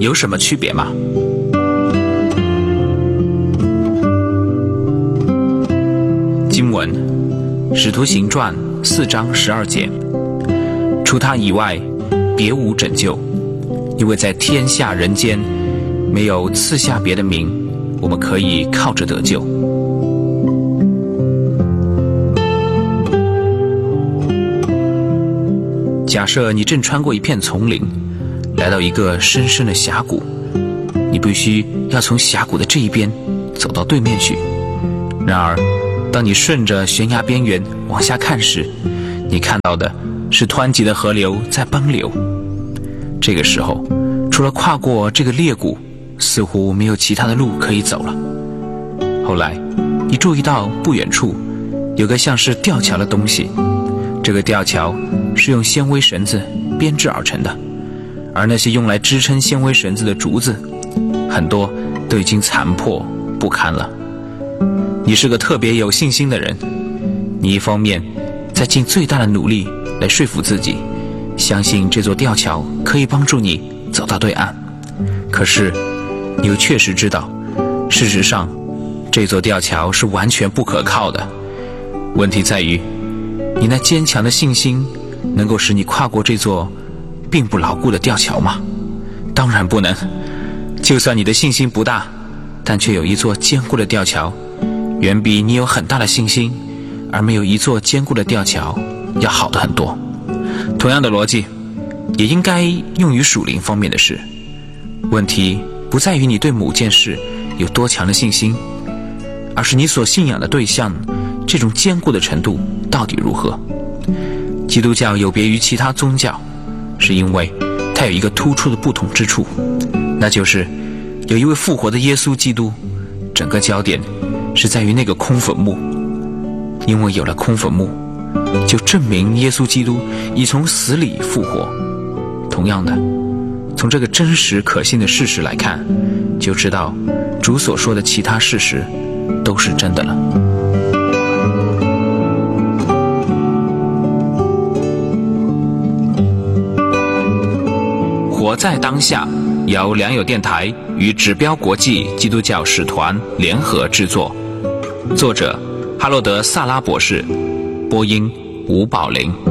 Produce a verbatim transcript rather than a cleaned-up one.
有什么区别吗？经文使徒行传四章十二节，除他以外别无拯救，因为在天下人间没有赐下别的名，我们可以靠着得救。假设你正穿过一片丛林，来到一个深深的峡谷，你必须要从峡谷的这一边走到对面去。然而当你顺着悬崖边缘往下看时，你看到的是湍急的河流在奔流。这个时候，除了跨过这个裂谷，似乎没有其他的路可以走了。后来你注意到不远处有个像是吊桥的东西，这个吊桥是用纤维绳子编制而成的，而那些用来支撑纤维绳子的竹子，很多都已经残破不堪了。你是个特别有信心的人，你一方面在尽最大的努力来说服自己，相信这座吊桥可以帮助你走到对岸，可是你又确实知道，事实上这座吊桥是完全不可靠的。问题在于，你那坚强的信心能够使你跨过这座并不牢固的吊桥吗？当然不能。就算你的信心不大，但却有一座坚固的吊桥，远比你有很大的信心而没有一座坚固的吊桥要好得很多。同样的逻辑也应该用于属灵方面的事。问题不在于你对某件事有多强的信心，而是你所信仰的对象这种坚固的程度到底如何。基督教有别于其他宗教，是因为它有一个突出的不同之处，那就是有一位复活的耶稣基督，整个焦点是在于那个空坟墓。因为有了空坟墓，就证明耶稣基督已从死里复活。同样的，从这个真实可信的事实来看，就知道主所说的其他事实都是真的了。活在当下由良友电台与指标国际基督教使团联合制作，作者哈洛德·萨拉博士，播音吴宝林。